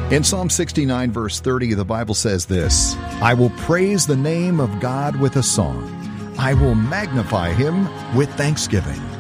In Psalm 69, verse 30, the Bible says this, "I will praise the name of God with a song. I will magnify him with thanksgiving."